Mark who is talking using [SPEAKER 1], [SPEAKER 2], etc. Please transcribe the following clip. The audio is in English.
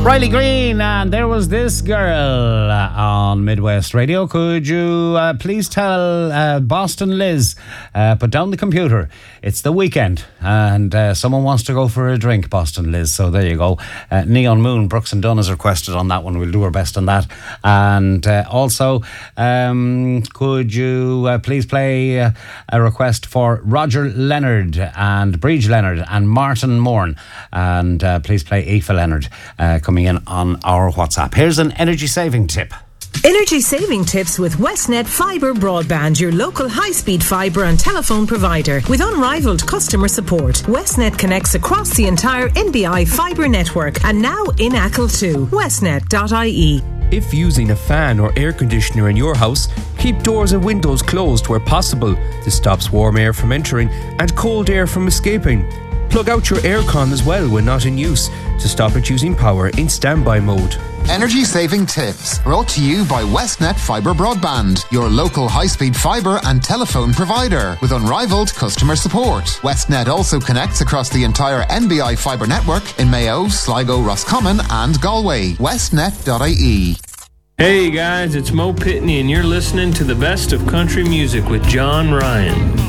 [SPEAKER 1] Riley Green, and there was this girl on Midwest Radio. Could you please tell Boston Liz, put down the computer. It's the weekend and someone wants to go for a drink, Boston Liz. So there you go. Neon Moon, Brooks and Dunn has requested on that one. We'll do our best on that. And also, could you please play a request for Roger Leonard and Bridge Leonard and Martin Morn. And please play Aoife Leonard coming in on our WhatsApp. Here's an energy saving tip.
[SPEAKER 2] Energy saving tips with Westnet Fibre Broadband, your local high-speed fibre and telephone provider. With unrivaled customer support, Westnet connects across the entire NBI fibre network and now in Achill too. Westnet.ie.
[SPEAKER 3] If using a fan or air conditioner in your house, keep doors and windows closed where possible. This stops warm air from entering and cold air from escaping. Plug out your aircon as well when not in use to stop it using power in standby mode.
[SPEAKER 4] Energy saving tips brought to you by Westnet Fibre Broadband, your local high-speed fibre and telephone provider with unrivaled customer support. Westnet also connects across the entire NBI fibre network in Mayo, Sligo, Roscommon and Galway. Westnet.ie.
[SPEAKER 5] Hey guys, it's Mo Pitney and you're listening to the best of country music with John Ryan.